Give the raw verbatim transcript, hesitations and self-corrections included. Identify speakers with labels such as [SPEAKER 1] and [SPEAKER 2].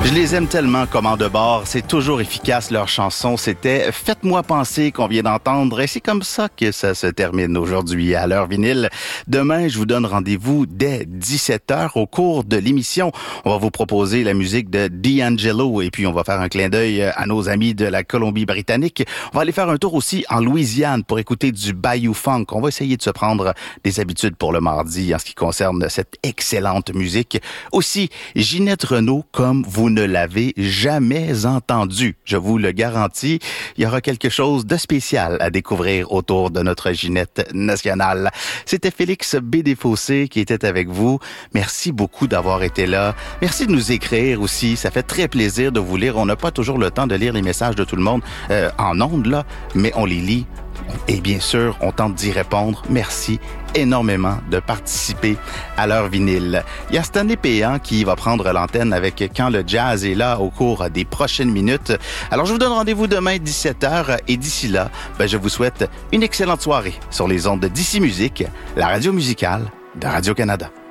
[SPEAKER 1] Je les aime tellement, Commande de bord. C'est toujours efficace, leur chanson. C'était « Faites-moi penser » qu'on vient d'entendre. Et c'est comme ça que ça se termine aujourd'hui à l'heure vinyle. Demain, je vous donne rendez-vous dès dix-sept heures au cours de l'émission. On va vous proposer la musique de D'Angelo et puis on va faire un clin d'œil à nos amis de la Colombie-Britannique. On va aller faire un tour aussi en Louisiane pour écouter du Bayou Funk. On va essayer de se prendre des habitudes pour le mardi en ce qui concerne cette excellente musique. Aussi, Ginette Renault, comme vous ne l'avez jamais entendu. Je vous le garantis, il y aura quelque chose de spécial à découvrir autour de notre Ginette nationale. C'était Félix B. Desfossés qui était avec vous. Merci beaucoup d'avoir été là. Merci de nous écrire aussi. Ça fait très plaisir de vous lire. On n'a pas toujours le temps de lire les messages de tout le monde euh, en ondes, là, mais on les lit. Et bien sûr, on tente d'y répondre. Merci énormément de participer à l'heure vinyle. Il y a Stanley Péan qui va prendre l'antenne avec Quand le jazz est là au cours des prochaines minutes. Alors, je vous donne rendez-vous demain dix-sept heures et d'ici là, ben, je vous souhaite une excellente soirée sur les ondes de D C Musique, la radio musicale de Radio-Canada.